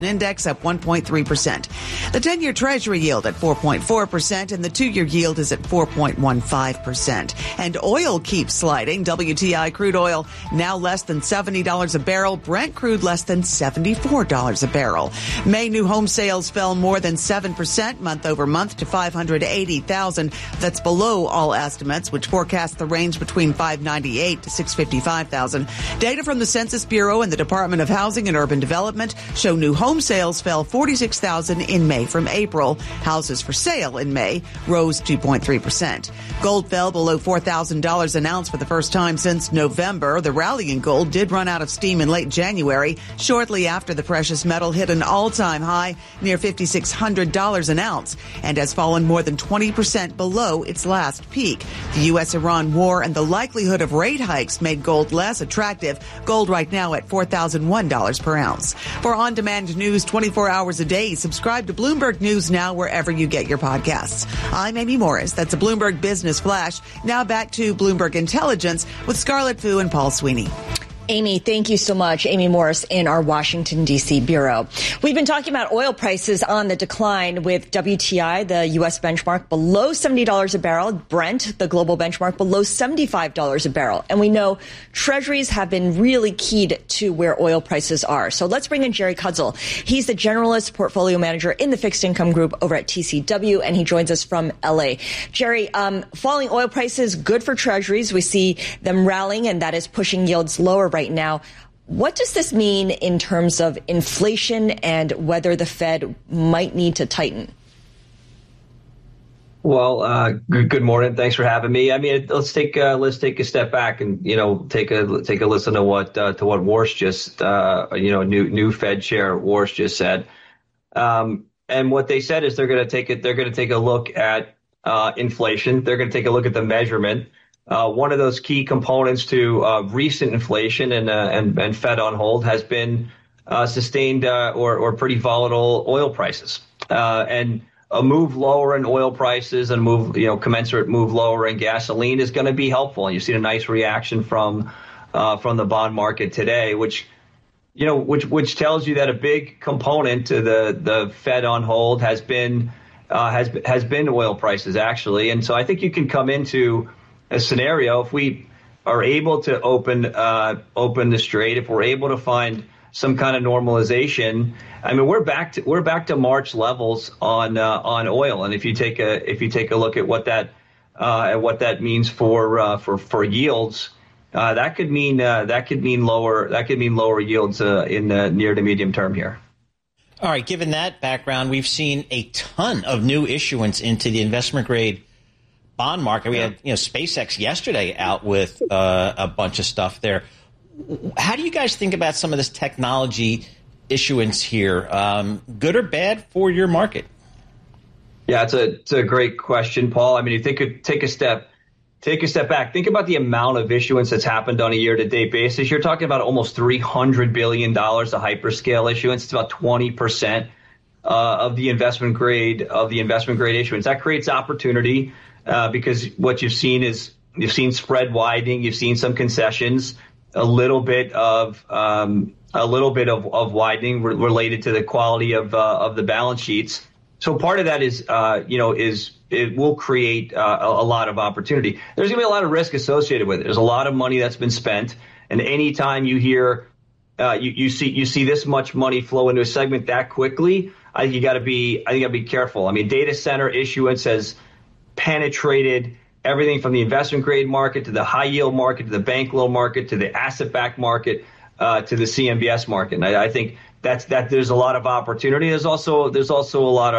Index up 1.3%. The 10-year Treasury yield at 4.4%, and the 2-year yield is at 4.15%. And oil keeps sliding. WTI crude oil now less than $70 a barrel. Brent crude less than $74 a barrel. May new home sales fell more than 7% month over month to 580,000. That's below all estimates, which forecast the range between 598 to 655,000. Data from the Census Bureau and the Department of Housing and Urban Development show new home sales fell 46,000 in May from April. Houses for sale in May rose 2.3%. Gold fell below $4,000 an ounce for the first time since November. The rally in gold did run out of steam in late January, shortly after the precious metal hit an all-time high near $5,600 an ounce and has fallen more than 20% below its last peak. The U.S.-Iran war and the likelihood of rate hikes made gold less attractive. Gold right now at $4,001 per ounce. For on-demand news 24 hours a day, subscribe to Bloomberg News Now wherever you get your podcasts. I'm Amy Morris. That's a Bloomberg Business Flash. Now back to Bloomberg Intelligence with Scarlett Fu and Paul Sweeney. Amy, thank you so much. Amy Morris in our Washington, D.C. bureau. We've been talking about oil prices on the decline with WTI, the U.S. benchmark, below $70 a barrel. Brent, the global benchmark, below $75 a barrel. And we know treasuries have been really keyed to where oil prices are. So let's bring in Jerry Cudzel. He's the generalist portfolio manager in the fixed income group over at TCW, and he joins us from L.A. Jerry, falling oil prices, good for treasuries. We see them rallying, and that is pushing yields lower right now. What does this mean in terms of inflation and whether the Fed might need to tighten? Well, good morning. Thanks for having me. I mean, let's take a step back and take a listen to what Warsh just new Fed Chair Warsh just said. And what they said is they're going to take a look at inflation. They're going to take a look at the measurement. One of those key components to recent inflation and Fed on hold has been sustained or pretty volatile oil prices. And a move lower in oil prices and commensurate move lower in gasoline is going to be helpful. And you've seen a nice reaction from the bond market today, which tells you that a big component to the Fed on hold has been oil prices, actually. And so I think you can come into a scenario, if we are able to open the Strait, if we're able to find some kind of normalization, I mean, we're back to March levels on oil, and if you take a look at what that means for yields, that could mean lower yields in the near to medium term here. All right, given that background, we've seen a ton of new issuance into the investment grade bond market. We had SpaceX yesterday out with a bunch of stuff there. How do you guys think about some of this technology issuance here? Good or bad for your market? Yeah, it's a great question, Paul. I mean, you take a step back. Think about the amount of issuance that's happened on a year-to-date basis. You're talking about almost $300 billion of hyperscale issuance. It's about 20% of the investment grade issuance. That creates opportunity. Because what you've seen spread widening, you've seen some concessions, a little bit of widening related to the quality of the balance sheets. So part of that is it will create a lot of opportunity. There's going to be a lot of risk associated with it. There's a lot of money that's been spent, and anytime you hear you see this much money flow into a segment that quickly, I think you got to be careful. I mean, data center issuance has penetrated everything from the investment grade market to the high yield market to the bank loan market to the asset backed market to the CMBS market. And I think that there's a lot of opportunity. There's also a lot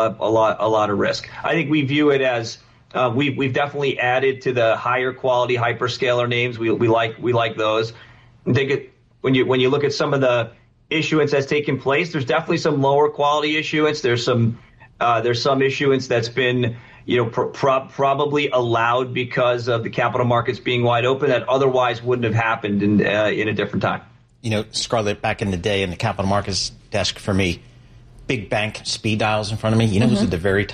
of risk. I think we view it as we've definitely added to the higher quality hyperscaler names. We like those. I think when you look at some of the issuance that's taken place, there's definitely some lower quality issuance. There's some issuance that's been probably allowed because of the capital markets being wide open that otherwise wouldn't have happened in a different time. Scarlett, back in the day in the capital markets desk for me, big bank speed dials in front of me. Who's at the very top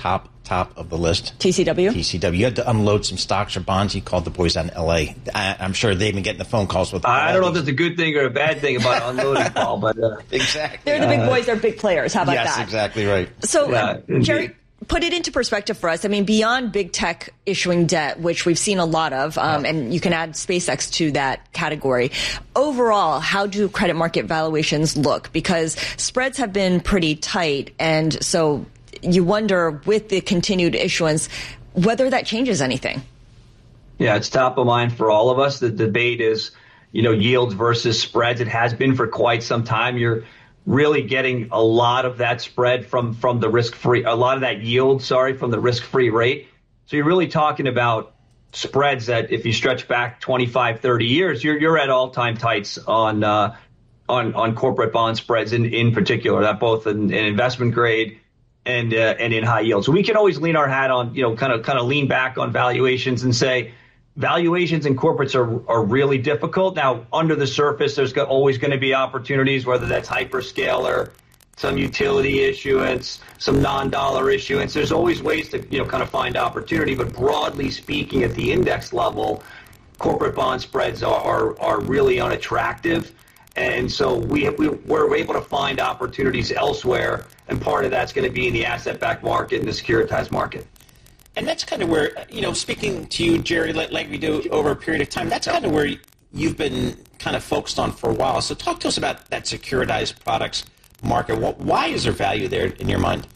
top of the list? TCW. You had to unload some stocks or bonds. You called the boys out in L.A. I'm sure they've been getting the phone calls with. I don't know if that's a good thing or a bad thing about unloading, Paul, but exactly. They're the big boys. They're big players. How about that? Yes, exactly right. So, Jerry, put it into perspective for us. I mean, beyond big tech issuing debt, which we've seen a lot of, and you can add SpaceX to that category. Overall, how do credit market valuations look? Because spreads have been pretty tight, and so you wonder, with the continued issuance, whether that changes anything. Yeah, it's top of mind for all of us. The debate is, yields versus spreads. It has been for quite some time. You're really getting a lot of that spread from the risk-free, a lot of that yield, from the risk-free rate. So you're really talking about spreads that, if you stretch back 25, 30 years, you're at all-time tights on corporate bond spreads in particular, that both in investment grade and in high yield. So we can always lean our hat on, kind of lean back on valuations and say valuations in corporates are really difficult. Now, under the surface, there's always going to be opportunities, whether that's hyperscaler, some utility issuance, some non-dollar issuance. There's always ways to, kind of find opportunity. But broadly speaking, at the index level, corporate bond spreads are really unattractive. And so we're able to find opportunities elsewhere, and part of that's going to be in the asset-backed market and the securitized market. And that's kind of where, speaking to you, Jerry, like we do over a period of time, that's kind of where you've been kind of focused on for a while. So talk to us about that securitized products market. Why is there value there in your mind?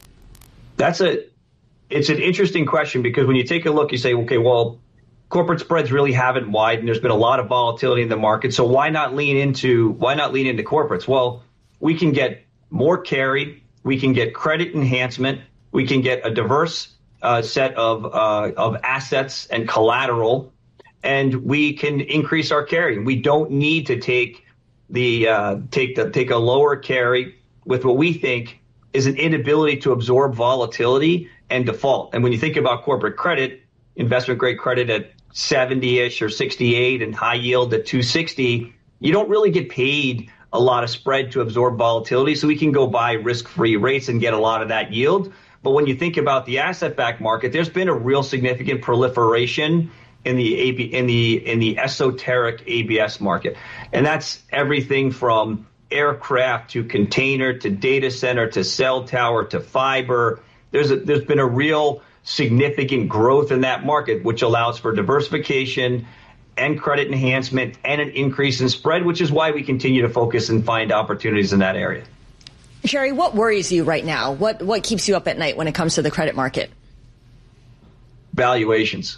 It's an interesting question, because when you take a look, you say, okay, well, corporate spreads really haven't widened. There's been a lot of volatility in the market. So why not lean into corporates? Well, we can get more carry. We can get credit enhancement. We can get a diverse set of assets and collateral, and we can increase our carry. We don't need to take a lower carry with what we think is an inability to absorb volatility and default. And when you think about corporate credit, investment grade credit at 70-ish or 68 and high yield at 260, you don't really get paid a lot of spread to absorb volatility. So we can go buy risk-free rates and get a lot of that yield. But when you think about the asset-backed market, there's been a real significant proliferation in the esoteric ABS market. And that's everything from aircraft to container to data center to cell tower to fiber. There's been a real significant growth in that market, which allows for diversification and credit enhancement and an increase in spread, which is why we continue to focus and find opportunities in that area. Jerry, what worries you right now? What keeps you up at night when it comes to the credit market? Valuations.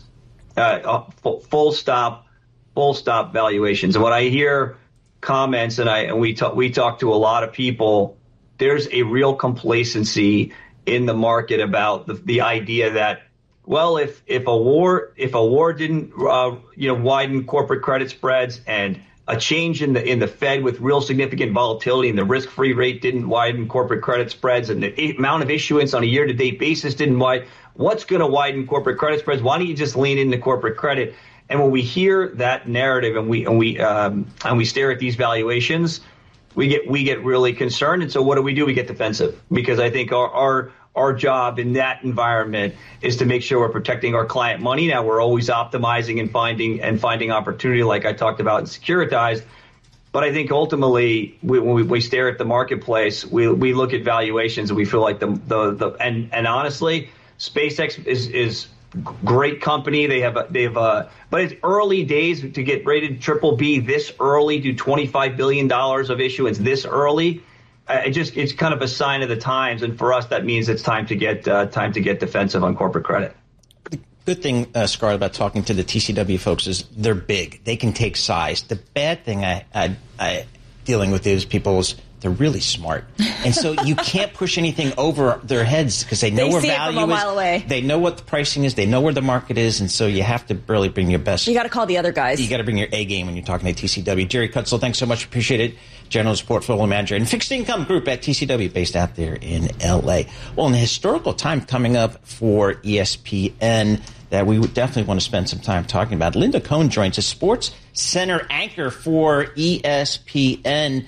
Full stop valuations. And when I hear comments, and we talk to a lot of people, there's a real complacency in the market about the idea that, well, if a war didn't widen corporate credit spreads, and a change in the Fed with real significant volatility and the risk-free rate didn't widen corporate credit spreads, and the amount of issuance on a year-to-date basis didn't widen, what's going to widen corporate credit spreads? Why don't you just lean into corporate credit? And when we hear that narrative and we stare at these valuations, we get really concerned. And so what do? We get defensive, because I think our job in that environment is to make sure we're protecting our client money. Now, we're always optimizing and finding opportunity, like I talked about in securitized. But I think ultimately, when we stare at the marketplace, we look at valuations and we feel like and honestly, SpaceX is great company. But it's early days to get rated BBB this early, do $25 billion of issuance this early. It's kind of a sign of the times, and for us, that means it's time to get defensive on corporate credit. The good thing, Scarlett, about talking to the TCW folks is they're big. They can take size. The bad thing I dealing with these people is they're really smart, and so you can't push anything over their heads because they know where value is. Mile away. They know what the pricing is. They know where the market is, and so you have to really bring your best. You got to call the other guys. You got to bring your A game when you're talking to TCW. Jerry Kuetzel, thanks so much. Appreciate it. Generalist Portfolio Manager and Fixed Income Group at TCW, based out there in L.A. Well, in the historical time coming up for ESPN that we would definitely want to spend some time talking about, Linda Cohn joins us, Sports Center anchor for ESPN,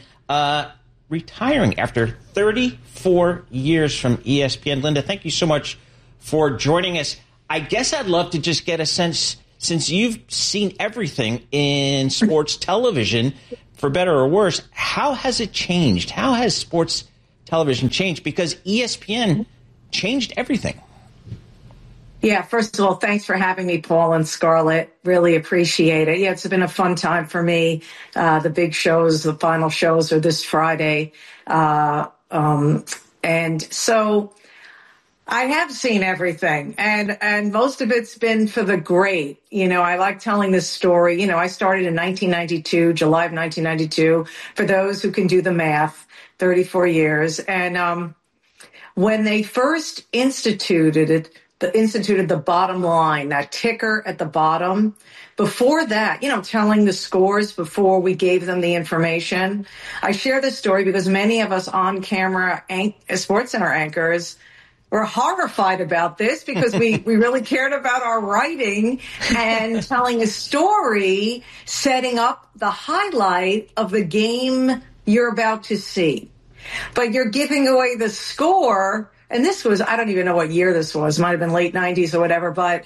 retiring after 34 years from ESPN. Linda, thank you so much for joining us. I guess I'd love to just get a sense, since you've seen everything in sports television, for better or worse, how has it changed? How has sports television changed? Because ESPN changed everything. Yeah, first of all, thanks for having me, Paul and Scarlett. Really appreciate it. Yeah, it's been a fun time for me. The big shows, the final shows are this Friday. And so I have seen everything, and most of it's been for the great. You know, I like telling this story. You know, I started in 1992, July of 1992, for those who can do the math, 34 years. And when they first instituted the bottom line, that ticker at the bottom. Before that, you know, telling the scores before we gave them the information. I share this story because many of us on camera SportsCenter anchors were horrified about this because we really cared about our writing and telling a story, setting up the highlight of the game you're about to see. But you're giving away the score. And this was, I don't even know what year this was. Might have been late 90s or whatever, but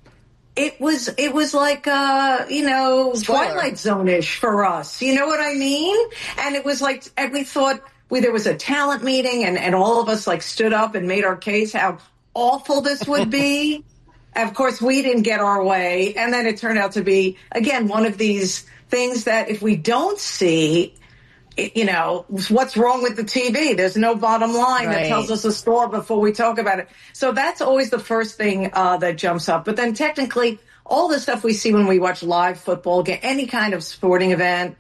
it was like, you know, Twilight Zone-ish for us. You know what I mean? And it was like, and we thought there was a talent meeting and all of us like stood up and made our case how awful this would be. Of course, we didn't get our way. And then it turned out to be, again, one of these things that if we don't see, you know, what's wrong with the TV? There's no bottom line that tells us a score before we talk about it. So that's always the first thing that jumps up. But then technically, all the stuff we see when we watch live football, any kind of sporting event,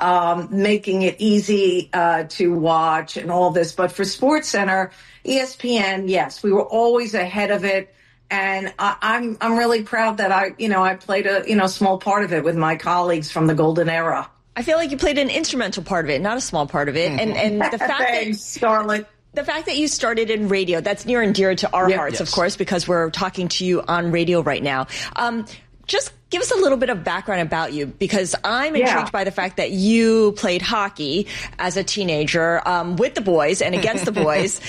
making it easy to watch and all this. But for SportsCenter, ESPN, yes, we were always ahead of it. And I'm really proud that I played a small part of it with my colleagues from the golden era. I feel like you played an instrumental part of it, not a small part of it. And the fact Thanks, Scarlett. The fact that you started in radio, that's near and dear to our hearts, of course, because we're talking to you on radio right now. Just give us a little bit of background about you, because I'm intrigued by the fact that you played hockey as a teenager with the boys and against the boys.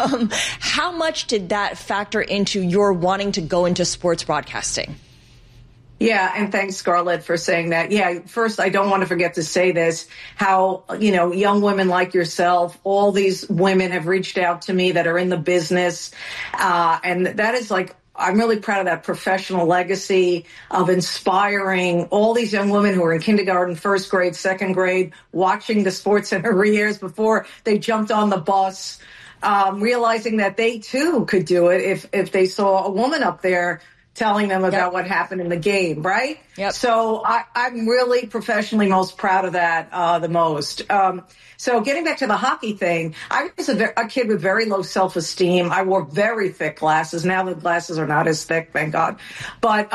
How much did that factor into your wanting to go into sports broadcasting? Yeah, and thanks, Scarlett, for saying that. Yeah, first, I don't want to forget to say this, how, you know, young women like yourself, all these women have reached out to me that are in the business. And that is like, I'm really proud of that professional legacy of inspiring all these young women who are in kindergarten, first grade, second grade, watching the SportsCenter years before they jumped on the bus, realizing that they too could do it if they saw a woman up there telling them about what happened in the game, right? Yep. So I'm really professionally most proud of that the most. So getting back to the hockey thing, I was a kid with very low self-esteem. I wore very thick glasses. Now the glasses are not as thick, thank God. But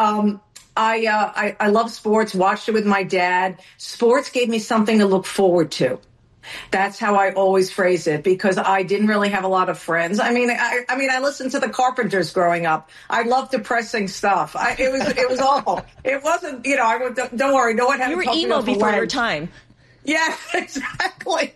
I love sports, watched it with my dad. Sports gave me something to look forward to. That's how I always phrase it, because I didn't really have a lot of friends. I mean, I listened to the Carpenters growing up. I loved depressing stuff. It was awful. It wasn't, you know, don't worry. No one had to talk me off the ledge. You were emo before your time. Yeah, exactly.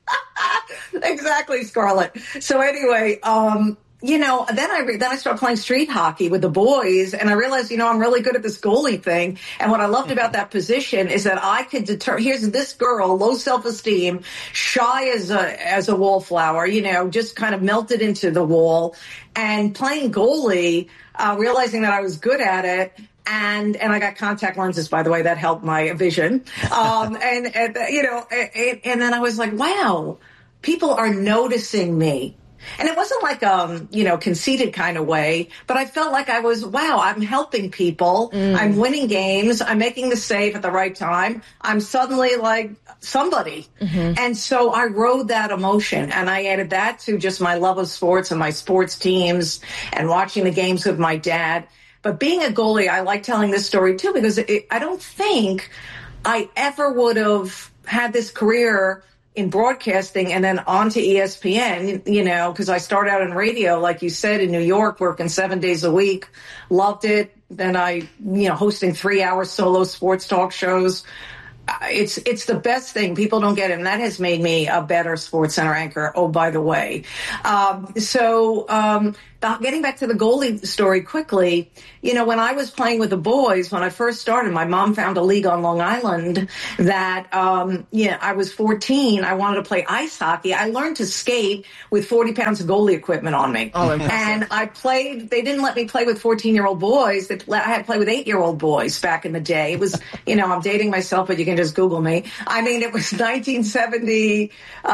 Exactly, Scarlett. So anyway, you know, then I started playing street hockey with the boys, and I realized, you know, I'm really good at this goalie thing. And what I loved about that position is that I could here's this girl, low self-esteem, shy as a wallflower, you know, just kind of melted into the wall, and playing goalie, realizing that I was good at it. And I got contact lenses, by the way, that helped my vision. And you know, and then I was like, wow, people are noticing me. And it wasn't like, you know, conceited kind of way, but I felt like wow, I'm helping people. I'm winning games. I'm making the save at the right time. I'm suddenly like somebody. And so I rode that emotion, and I added that to just my love of sports and my sports teams and watching the games with my dad. But being a goalie, I like telling this story too, because I don't think I ever would have had this career in broadcasting and then on to ESPN, you know, because I started out in radio, like you said, in New York, working 7 days a week, loved it. Then hosting 3-hour solo sports talk shows. It's the best thing. People don't get it, and that has made me a better SportsCenter anchor. Oh, by the way. So getting back to the goalie story quickly, when I was playing with the boys, when I first started, my mom found a league on Long Island that, I was 14. I wanted to play ice hockey. I learned to skate with 40 pounds of goalie equipment on me. Oh, impressive. And I played, they didn't let me play with 14-year-old boys. I had to play with 8-year-old boys back in the day. It was, I'm dating myself, but you can just Google me. I mean, it was 1970,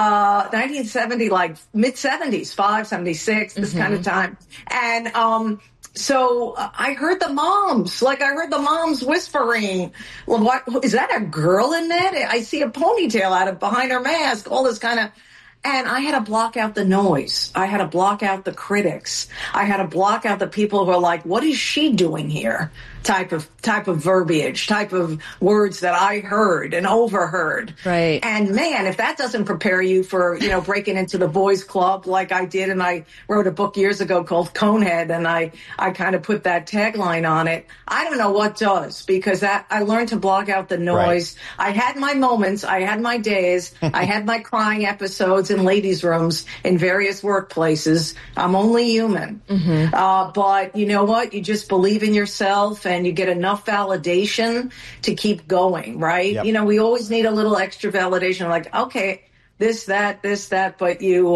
like mid-70s, 76, this kind of time. And so I heard the moms whispering, well, what is that, a girl in that? I see a ponytail out of behind her mask, all this kind of. And I had to block out the noise. I had to block out the critics. I had to block out the people who are like, what is she doing here? Type of verbiage, type of words that I heard and overheard. Right. And man, if that doesn't prepare you for, breaking into the boys club like I did, and I wrote a book years ago called Conehead, and I kind of put that tagline on it. I don't know what does, because I learned to block out the noise. Right. I had my moments. I had my days. I had my crying episodes in ladies' rooms in various workplaces. I'm only human. Mm-hmm. But you know what? You just believe in yourself, and you get enough validation to keep going, right? Yep. We always need a little extra validation, like, okay, this, that, but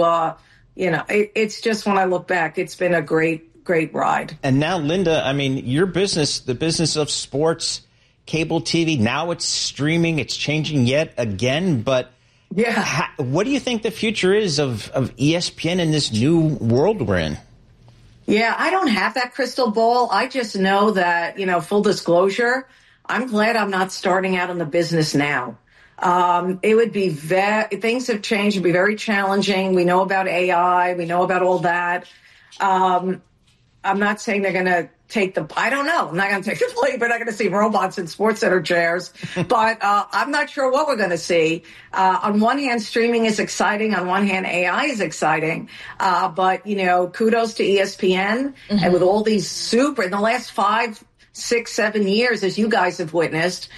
it's just, when I look back, it's been a great ride. And now, Linda, I mean, your business, the business of sports, cable TV, now it's streaming, it's changing yet again, but yeah, what do you think the future is of ESPN in this new world we're in? Yeah, I don't have that crystal ball. I just know that, full disclosure, I'm glad I'm not starting out in the business now. It would be things have changed. It'd be very challenging. We know about AI. We know about all that. I'm not saying they're going to I don't know. I'm not going to take the play. We're not going to see robots in SportsCenter chairs. But I'm not sure what we're going to see. On one hand, streaming is exciting. On one hand, AI is exciting. But, kudos to ESPN. Mm-hmm. And with all these in the last 5, 6, 7 years, as you guys have witnessed,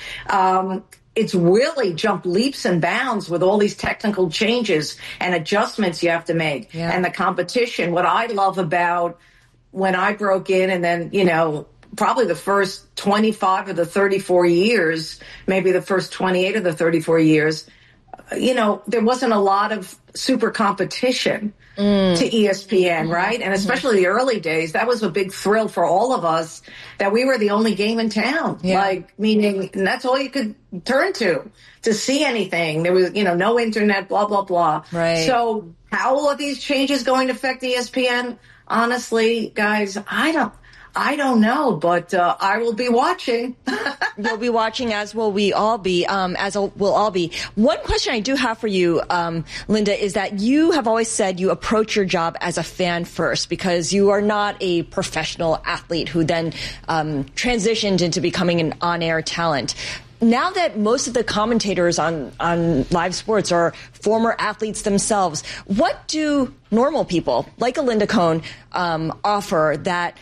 it's really jumped leaps and bounds with all these technical changes and adjustments you have to make. Yeah. And the competition. What I love about when I broke in, and then, probably the first 25 of the 34 years, maybe the first 28 of the 34 years, there wasn't a lot of super competition to ESPN, right? And especially the early days, that was a big thrill for all of us, that we were the only game in town. Yeah. Meaning that's all you could turn to see anything. There was, no internet, blah, blah, blah. Right. So how are these changes going to affect ESPN? Honestly, guys, I don't know, but I will be watching. You'll be watching, as will we all be, we'll all be. One question I do have for you, Linda, is that you have always said you approach your job as a fan first, because you are not a professional athlete who then transitioned into becoming an on-air talent. Now that most of the commentators on live sports are former athletes themselves, what do normal people like a Linda Cohn offer that,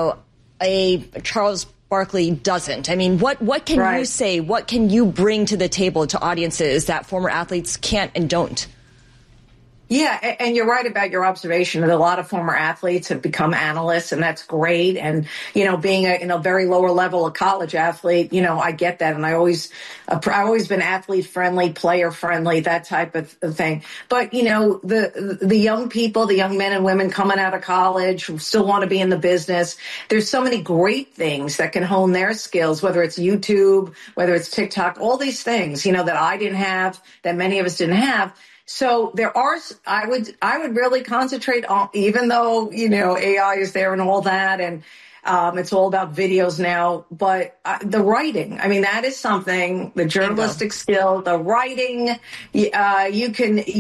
a Charles Barkley doesn't? I mean, what can you say? What can you bring to the table to audiences that former athletes can't and don't? Yeah, and you're right about your observation that a lot of former athletes have become analysts, and that's great. And, being a very lower level, a college athlete, I get that. And I've always been athlete friendly, player friendly, that type of thing. But, the young people, the young men and women coming out of college who still want to be in the business, there's so many great things that can hone their skills, whether it's YouTube, whether it's TikTok, all these things, that I didn't have, that many of us didn't have. So there are, I would really concentrate on, even though, AI is there and all that, and it's all about videos now, but the writing, I mean, that is something, the journalistic skill, the writing, you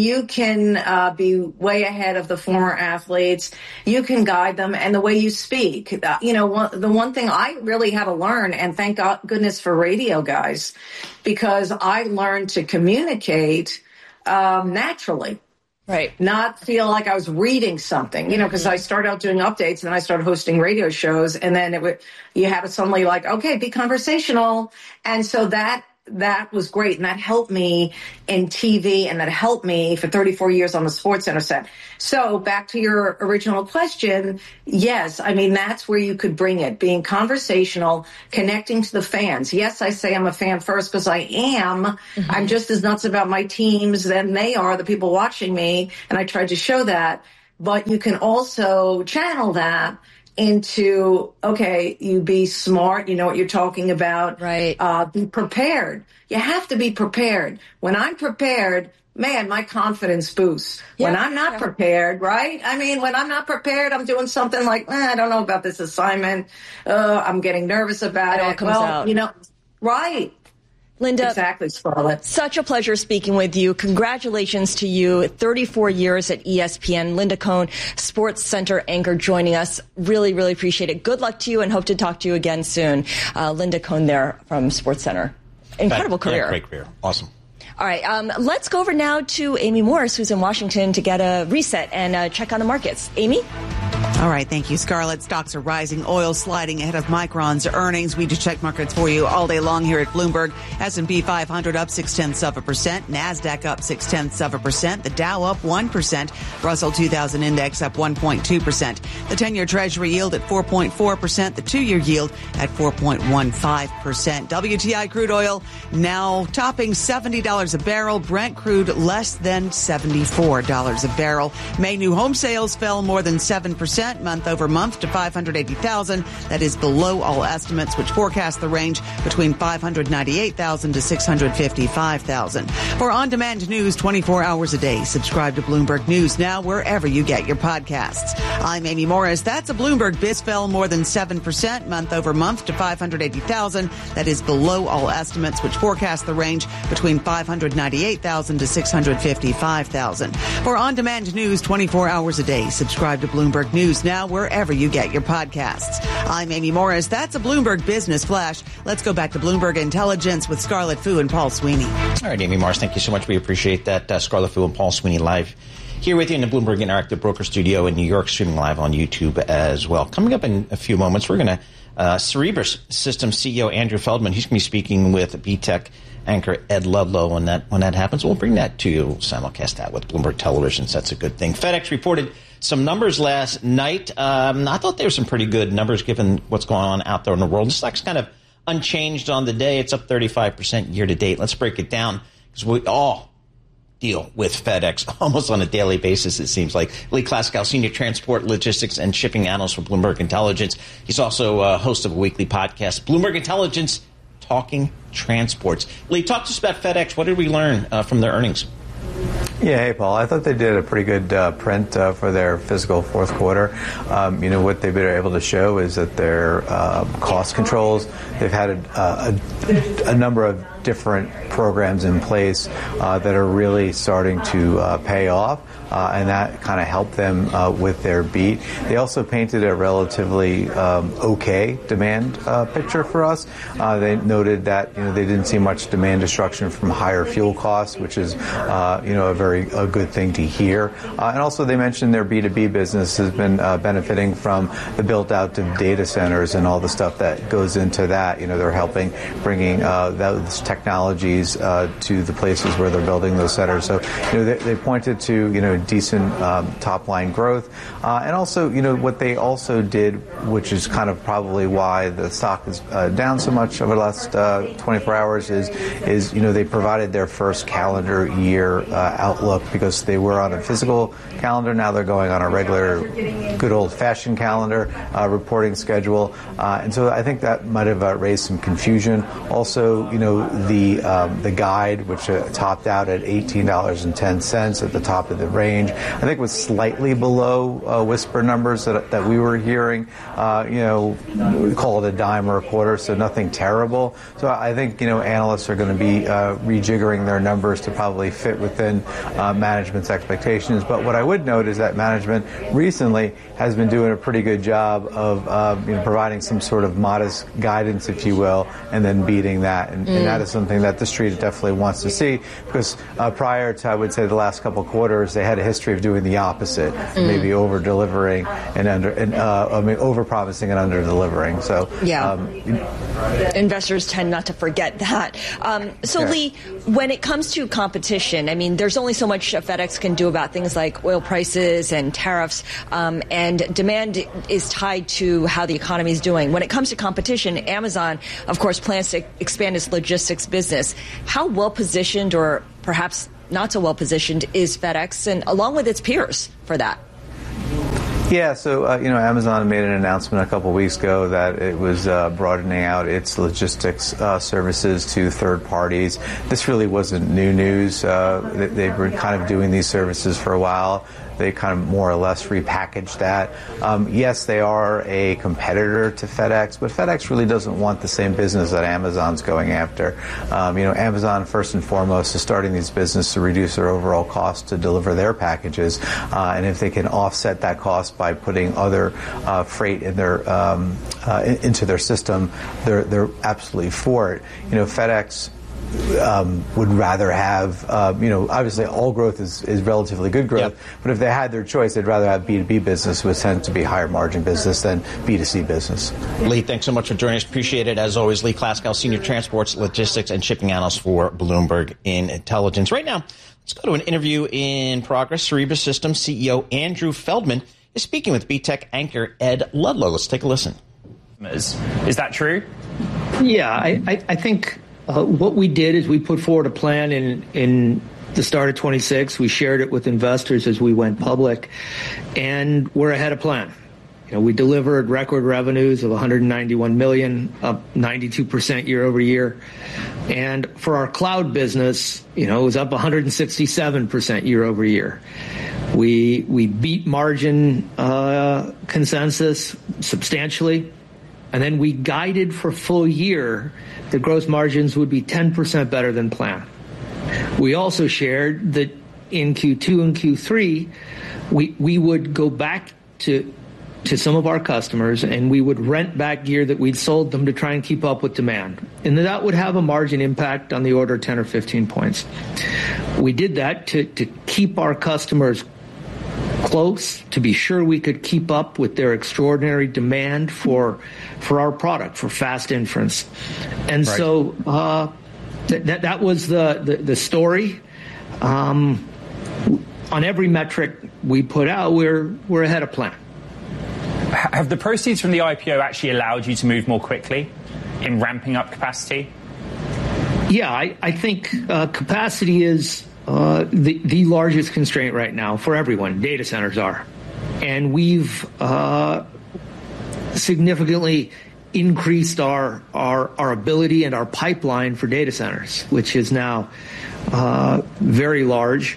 can be way ahead of the former athletes. You can guide them, and the way you speak. The one thing I really had to learn, and thank goodness for radio guys, because I learned to communicate naturally. Right. Not feel like I was reading something, because I started out doing updates and then I started hosting radio shows, and then you have it suddenly like, okay, be conversational. And so that that was great. And that helped me in TV, and that helped me for 34 years on the SportsCenter set. So back to your original question. Yes. I mean, that's where you could bring it, being conversational, connecting to the fans. Yes, I say I'm a fan first because I am. Mm-hmm. I'm just as nuts about my teams than they are, the people watching me. And I tried to show that. But you can also channel that into, okay, you be smart, you know what you're talking about. Right. Be prepared. You have to be prepared. When I'm prepared, man, my confidence boosts. Yeah, when I'm not prepared, right? I mean, when I'm not prepared, I'm doing something like, I don't know about this assignment. I'm getting nervous about it. All comes out. You know, right. Linda, exactly, Scarlett. Such a pleasure speaking with you. Congratulations to you. 34 years at ESPN. Linda Cohn, SportsCenter anchor, joining us. Really, really appreciate it. Good luck to you and hope to talk to you again soon. Linda Cohn there from SportsCenter. Incredible career. Yeah, great career. Awesome. All right, let's go over now to Amy Morris, who's in Washington, to get a reset and check on the markets. Amy? All right, thank you, Scarlett. Stocks are rising, oil sliding ahead of Micron's earnings. We just check markets for you all day long here at Bloomberg. S&P 500 up 0.6%, NASDAQ up 0.6%, the Dow up 1%, Russell 2000 index up 1.2%, the 10-year Treasury yield at 4.4%, the 2-year yield at 4.15%. WTI crude oil now topping $70 a barrel, Brent crude less than $74 a barrel. May new home sales fell more than 7% month over month to 580,000. That is below all estimates, which forecast the range between 598,000 to 655,000. For on-demand news 24 hours a day, subscribe to Bloomberg News Now wherever you get your podcasts. I'm Amy Morris. That's a Bloomberg. Biz fell more than 7% month over month to 580,000. That is below all estimates, which forecast the range between 598,000 to 655,000. For on-demand news 24 hours a day, subscribe to Bloomberg News Now wherever you get your podcasts. I'm Amy Morris. That's a Bloomberg Business Flash. Let's go back to Bloomberg Intelligence with Scarlett Fu and Paul Sweeney. All right, Amy Morris, thank you so much. We appreciate that. Scarlett Fu and Paul Sweeney live here with you in the Bloomberg Interactive Broker Studio in New York, streaming live on YouTube as well. Coming up in a few moments, we're going to Cerebras Systems CEO Andrew Feldman. He's going to be speaking with BTEC anchor Ed Ludlow when that happens. We'll bring that to you. We'll simulcast that with Bloomberg Television, so that's a good thing. FedEx reported some numbers last night. I thought there were some pretty good numbers given what's going on out there in the world. The stock's kind of unchanged on the day. It's up 35% year to date. Let's break it down because we all deal with FedEx almost on a daily basis, it seems like. Lee Klaskow, Senior Transport, Logistics, and Shipping Analyst for Bloomberg Intelligence. He's also a host of a weekly podcast, Bloomberg Intelligence, Talking Transports. Lee, talk to us about FedEx. What did we learn from their earnings? Yeah, hey, Paul. I thought they did a pretty good print for their fiscal fourth quarter. What they've been able to show is that their cost controls, they've had a number of different programs in place that are really starting to pay off, and that kind of helped them with their beat. They also painted a relatively okay demand picture for us. They noted that they didn't see much demand destruction from higher fuel costs, which is a good thing to hear. And also they mentioned their B2B business has been benefiting from the build out of data centers and all the stuff that goes into that. They're helping bringing those technologies to the places where they're building those centers. So they pointed to decent top line growth, and also what they also did, which is kind of probably why the stock is down so much over the last 24 hours, is they provided their first calendar year outlook because they were on a physical calendar. Now they're going on a regular, good old-fashioned calendar reporting schedule, and so I think that might have raised some confusion. Also, the guide, which topped out at $18.10 at the top of the range, I think was slightly below whisper numbers that we were hearing. We call it a dime or a quarter, so nothing terrible. So I think analysts are going to be rejiggering their numbers to probably fit within management's expectations. But what I would note is that management recently has been doing a pretty good job of providing some sort of modest guidance, if you will, and then beating that, and that is something that the street definitely wants to see, because prior to, I would say, the last couple of quarters, they had a history of doing the opposite, maybe over-delivering and over-promising and under-delivering. So, investors tend not to forget that. Lee, when it comes to competition, I mean, there's only so much FedEx can do about things like oil prices and tariffs, and demand is tied to how the economy is doing. When it comes to competition, Amazon, of course, plans to expand its logistics business. How well-positioned, or perhaps not so well-positioned, is FedEx, and along with its peers, for that? Yeah, so, Amazon made an announcement a couple of weeks ago that it was broadening out its logistics services to third parties. This really wasn't new news. They've been kind of doing these services for a while. They kind of more or less repackaged that. Yes, they are a competitor to FedEx, but FedEx really doesn't want the same business that Amazon's going after. Amazon, first and foremost, is starting these businesses to reduce their overall cost to deliver their packages. And if they can offset that cost by putting other freight in their into their system, they're absolutely for it. FedEx would rather have, obviously all growth is relatively good growth, but if they had their choice, they'd rather have B2B business, which tends to be higher margin business, than B2C business. Lee, thanks so much for joining us. Appreciate it. As always, Lee Klaskow, Senior Transports, Logistics, and Shipping Analyst for Bloomberg Intelligence. Right now, let's go to an interview in progress. Cerebras Systems CEO Andrew Feldman is speaking with BTEC anchor Ed Ludlow. Let's take a listen. Is that true? Yeah, I think what we did is we put forward a plan in the start of 26. We shared it with investors as we went public, and we're ahead of plan. We delivered record revenues of $191 million, up 92% year over year. And for our cloud business, it was up 167% year over year. We beat margin consensus substantially. And then we guided for full year the gross margins would be 10% better than planned. We also shared that in Q2 and Q3, we would go back to some of our customers and we would rent back gear that we'd sold them to try and keep up with demand. And that would have a margin impact on the order of 10 or 15 points. We did that to keep our customers close, to be sure we could keep up with their extraordinary demand for our product, for fast inference. And right. So that was the story. On every metric we put out, we're ahead of plan. Have the proceeds from the IPO actually allowed you to move more quickly in ramping up capacity? Yeah, I think capacity is the largest constraint right now for everyone. Data centers are. And we've significantly increased our ability and our pipeline for data centers, which is now very large.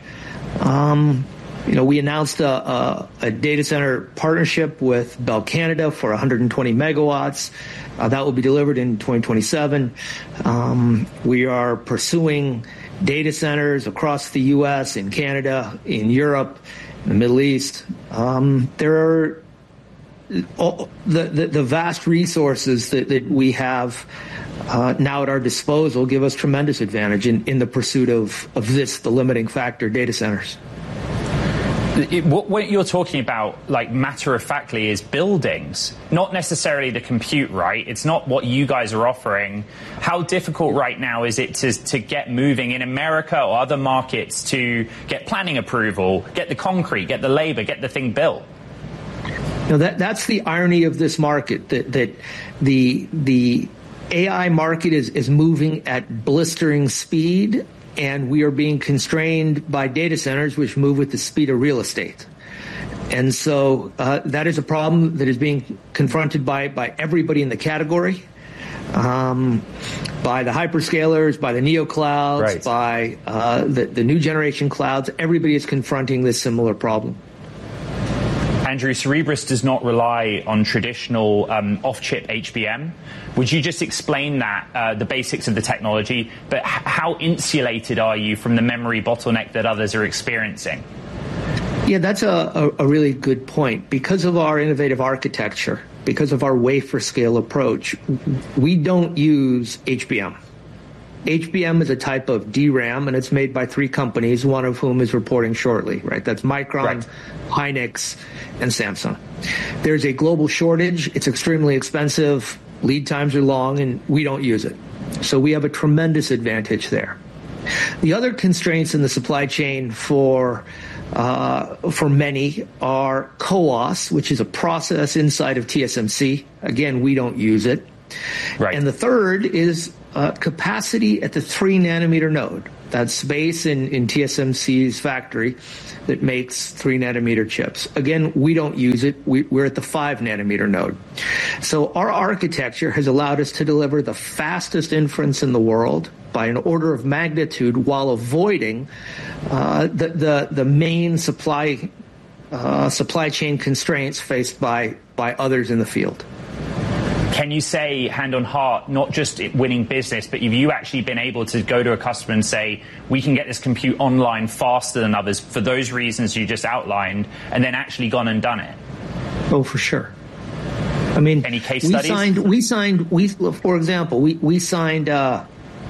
We announced a data center partnership with Bell Canada for 120 megawatts. That will be delivered in 2027. We are pursuing data centers across the U.S., in Canada, in Europe, in the Middle East. There are the vast resources that we have now at our disposal give us tremendous advantage in the pursuit of this, the limiting factor, data centers. What you're talking about, like matter-of-factly, is buildings, not necessarily the compute, right? It's not what you guys are offering. How difficult right now is it to get moving in America or other markets to get planning approval, get the concrete, get the labor, get the thing built? That's the irony of this market, that the AI market is moving at blistering speed, and we are being constrained by data centers, which move with the speed of real estate. And so that is a problem that is being confronted by everybody in the category, by the hyperscalers, by the neoclouds, right. By the new generation clouds. Everybody is confronting this similar problem. Andrew, Cerebras does not rely on traditional off-chip HBM. Would you just explain that, the basics of the technology, but how insulated are you from the memory bottleneck that others are experiencing? Yeah, that's a really good point. Because of our innovative architecture, because of our wafer scale approach, we don't use HBM. HBM is a type of DRAM, and it's made by 3 companies, one of whom is reporting shortly, right? That's Micron, Hynix, and Samsung. There's a global shortage. It's extremely expensive. Lead times are long, and we don't use it. So we have a tremendous advantage there. The other constraints in the supply chain for many are CoWoS, which is a process inside of TSMC. Again, we don't use it. Right. And the third is capacity at the 3-nanometer node. That's space in TSMC's factory that makes 3-nanometer chips. Again, we don't use it. We're at the 5-nanometer node. So our architecture has allowed us to deliver the fastest inference in the world by an order of magnitude while avoiding the main supply chain constraints faced by others in the field. Can you say, hand on heart, not just winning business, but have you actually been able to go to a customer and say, we can get this compute online faster than others for those reasons you just outlined, and then actually gone and done it? Oh, for sure. I mean, any case studies? For example, we signed our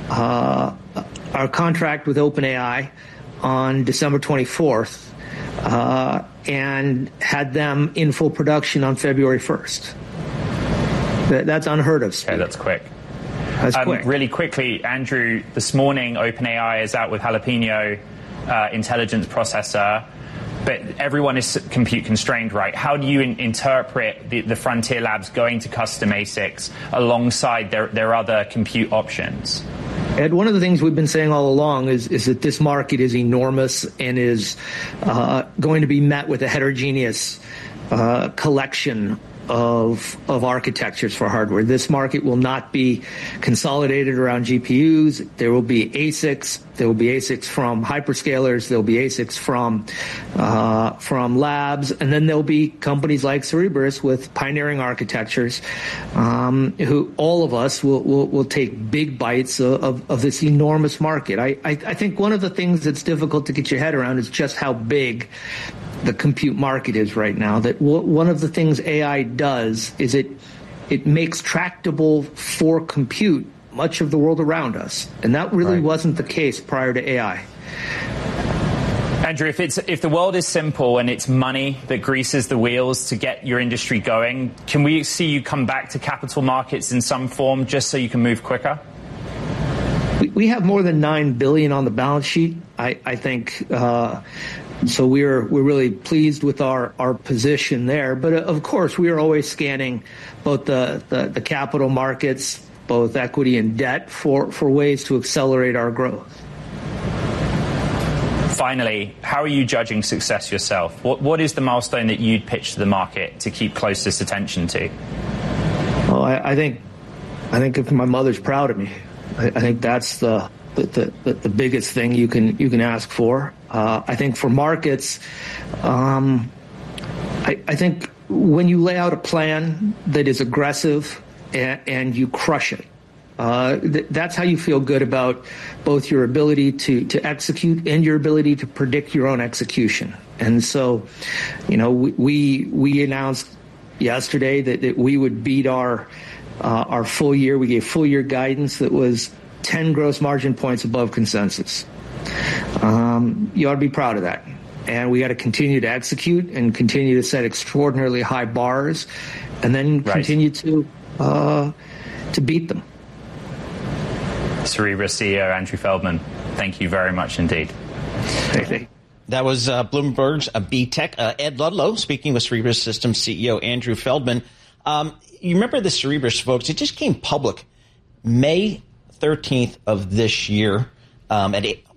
contract with OpenAI on December 24th and had them in full production on February 1st. That's unheard of. Okay, that's quick. That's quick. Really quickly, Andrew, this morning OpenAI is out with Jalapeno intelligence processor, but everyone is compute constrained, right? How do you interpret the Frontier Labs going to custom ASICs alongside their other compute options? Ed, one of the things we've been saying all along is that this market is enormous and is going to be met with a heterogeneous collection of architectures for hardware. This market will not be consolidated around GPUs. There will be ASICs. There will be ASICs from hyperscalers. There will be ASICs from labs, and then there'll be companies like Cerebras with pioneering architectures, who all of us will take big bites of this enormous market. I think one of the things that's difficult to get your head around is just how big the compute market is right now. That one of the things AI does is it makes tractable for compute much of the world around us, and that really wasn't the case prior to AI. Andrew, if the world is simple and it's money that greases the wheels to get your industry going, can we see you come back to capital markets in some form just so you can move quicker? We have more than $9 billion on the balance sheet. I think. So we're really pleased with our position there. But of course, we are always scanning both the capital markets, both equity and debt, for ways to accelerate our growth. Finally, how are you judging success yourself? What is the milestone that you'd pitch to the market to keep closest attention to? Well, I think if my mother's proud of me, I think that's the biggest thing you can ask for. I think for markets, I think when you lay out a plan that is aggressive and you crush it, that's how you feel good about both your ability to execute and your ability to predict your own execution. And so, we announced yesterday that we would beat our full year. We gave full year guidance that was 10 gross margin points above consensus. You ought to be proud of that. And we got to continue to execute and continue to set extraordinarily high bars, and then continue to beat them. Cerebras CEO Andrew Feldman, thank you very much indeed. That was Bloomberg's B-Tech. Ed Ludlow speaking with Cerebras Systems CEO Andrew Feldman. You remember the Cerebras, folks? It just came public May 13th of this year at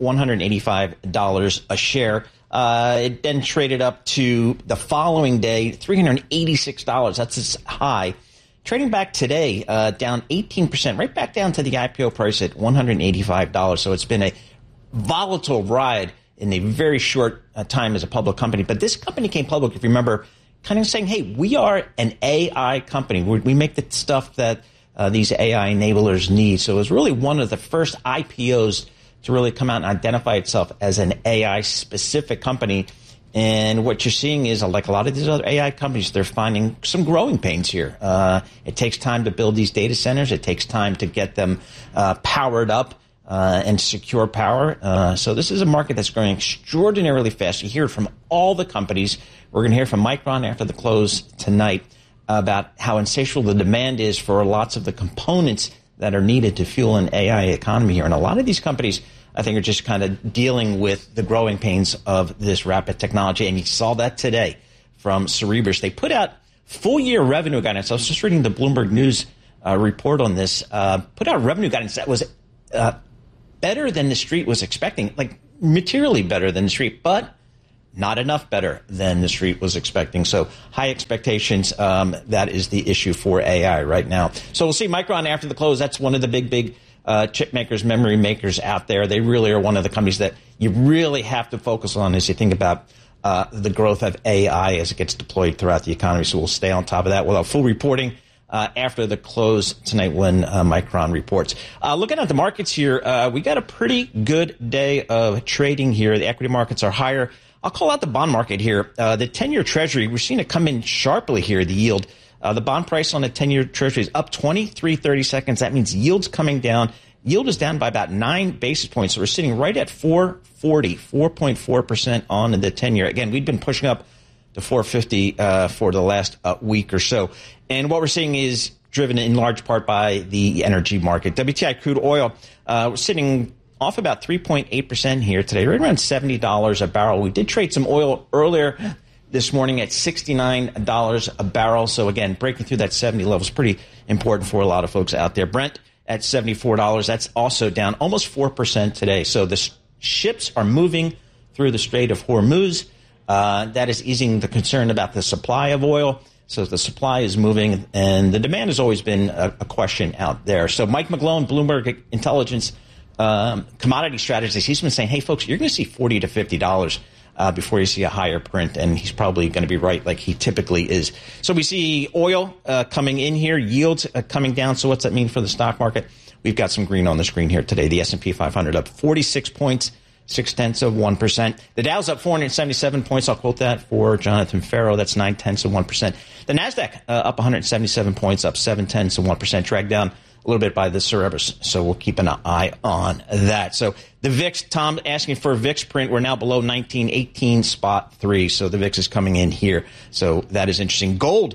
$185 a share. It then traded up to the following day, $386. That's its high. Trading back today, down 18%, right back down to the IPO price at $185. So it's been a volatile ride in a very short time as a public company. But this company came public, if you remember, kind of saying, hey, we are an AI company. We make the stuff that these AI enablers need. So it was really one of the first IPOs to really come out and identify itself as an AI-specific company. And what you're seeing is, like a lot of these other AI companies, they're finding some growing pains here. It takes time to build these data centers. It takes time to get them powered up. and secure power. So this is a market that's growing extraordinarily fast. You hear it from all the companies. We're going to hear from Micron after the close tonight about how insatiable the demand is for lots of the components that are needed to fuel an AI economy here. And a lot of these companies, I think, are just kind of dealing with the growing pains of this rapid technology. And you saw that today from Cerebras. They put out full-year revenue guidance. I was just reading the Bloomberg News report on this. Put out revenue guidance that was better than the street was expecting, like materially better than the street, but not enough better than the street was expecting. So high expectations, that is the issue for AI right now. So we'll see Micron after the close. That's one of the big chip makers, memory makers out there. They really are one of the companies that you really have to focus on as you think about the growth of AI as it gets deployed throughout the economy. So we'll stay on top of that. We'll have full reporting after the close tonight when Micron reports. Looking at the markets here, we got a pretty good day of trading here. The equity markets are higher. I'll call out the bond market here. The 10-year Treasury, we're seeing it come in sharply here, the yield. The bond price on the 10-year Treasury is up 23 seconds. That means yield's coming down. Yield is down by about 9 basis points. So we're sitting right at 4.4% on the 10-year. Again, we've been pushing up to 4.50 for the last week or so. And what we're seeing is driven in large part by the energy market. WTI crude oil, we're sitting off about 3.8% here today, right around $70 a barrel. We did trade some oil earlier this morning at $69 a barrel. So again, breaking through that 70 level is pretty important for a lot of folks out there. Brent at $74. That's also down almost 4% today. So the ships are moving through the Strait of Hormuz. That is easing the concern about the supply of oil. So the supply is moving, and the demand has always been a question out there. So Mike McGlone, Bloomberg Intelligence commodity strategist, he's been saying, hey, folks, you're going to see $40 to $50 before you see a higher print, and he's probably going to be right like he typically is. So we see oil coming in here, yields coming down. So what's that mean for the stock market? We've got some green on the screen here today. The S&P 500 up 46 points. 0.6%. The Dow's up 477 points. I'll quote that for Jonathan Farrow. That's 0.9%. The Nasdaq up 177 points, up 0.7%, dragged down a little bit by the Cerebras. So we'll keep an eye on that. So the VIX, Tom asking for a VIX print. We're now below 1918.3. So the VIX is coming in here. So that is interesting. Gold,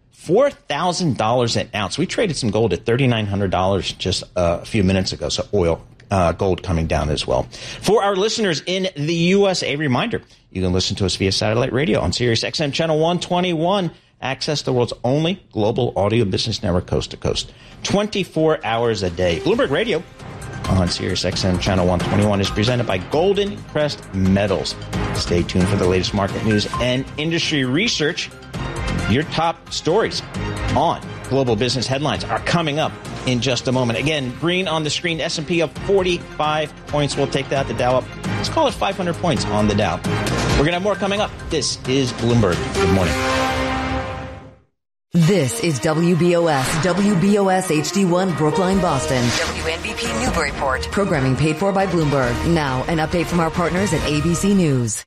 $4,000 an ounce. We traded some gold at $3,900 just a few minutes ago. So oil. Gold coming down as well. For our listeners in the U.S., a reminder, you can listen to us via satellite radio on Sirius XM Channel 121. Access the world's only global audio business network coast to coast, 24 hours a day. Bloomberg Radio on Sirius XM Channel 121 is presented by Golden Crest Metals. Stay tuned for the latest market news and industry research. Your top stories on global business headlines are coming up in just a moment. Again, green on the screen, S&P up 45 points. We'll take that. The Dow up, let's call it 500 points on the Dow. We're going to have more coming up. This is Bloomberg. Good morning. This is WBOS HD1 Brookline, Boston. WNBP Newburyport. Programming paid for by Bloomberg. Now, an update from our partners at ABC News.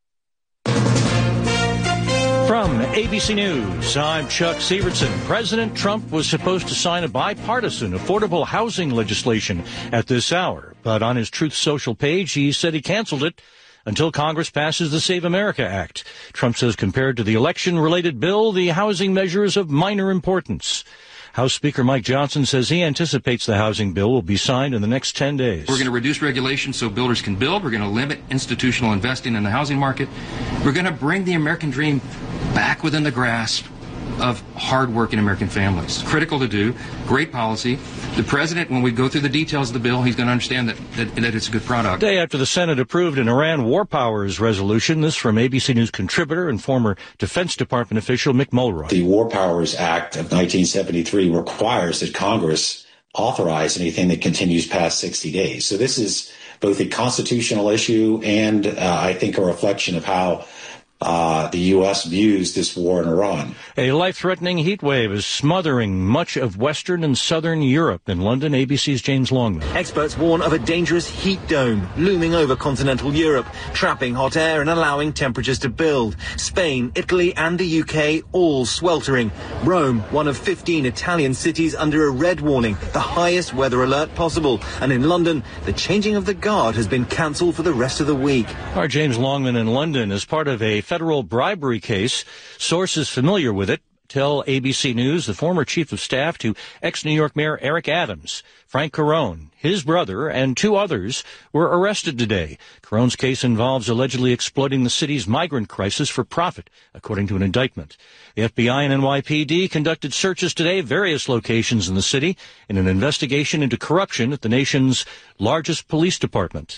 From ABC News, I'm Chuck Severson. President Trump was supposed to sign a bipartisan affordable housing legislation at this hour, but on his Truth Social page, he said he canceled it until Congress passes the Save America Act. Trump says compared to the election-related bill, the housing measure is of minor importance. House Speaker Mike Johnson says he anticipates the housing bill will be signed in the next 10 days. We're going to reduce regulation so builders can build. We're going to limit institutional investing in the housing market. We're going to bring the American dream back within the grasp of hard-working American families. Critical to do. Great policy. The president, when we go through the details of the bill, he's going to understand that it's a good product. Day after the Senate approved an Iran war powers resolution. This from ABC News contributor and former Defense Department official Mick Mulroy. The War Powers Act of 1973 requires that Congress authorize anything that continues past 60 days. So this is both a constitutional issue and I think a reflection of how the U.S. views this war in Iran. A life-threatening heat wave is smothering much of Western and Southern Europe. In London, ABC's James Longman. Experts warn of a dangerous heat dome looming over continental Europe, trapping hot air and allowing temperatures to build. Spain, Italy and the UK all sweltering. Rome, one of 15 Italian cities under a red warning, the highest weather alert possible. And in London, the changing of the guard has been cancelled for the rest of the week. Our James Longman in London is part of a federal bribery case. Sources familiar with it tell ABC News the former chief of staff to ex-New York Mayor Eric Adams, Frank Carone, his brother, and 2 others were arrested today. Carone's case involves allegedly exploiting the city's migrant crisis for profit, according to an indictment. The FBI and NYPD conducted searches today at various locations in the city in an investigation into corruption at the nation's largest police department.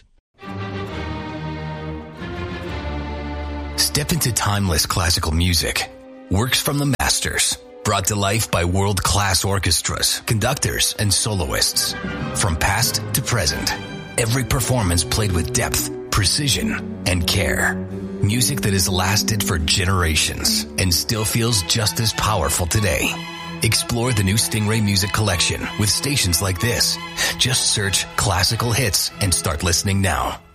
Step into timeless classical music. Works from the masters. Brought to life by world-class orchestras, conductors, and soloists. From past to present. Every performance played with depth, precision, and care. Music that has lasted for generations and still feels just as powerful today. Explore the new Stingray Music Collection with stations like this. Just search classical hits and start listening now.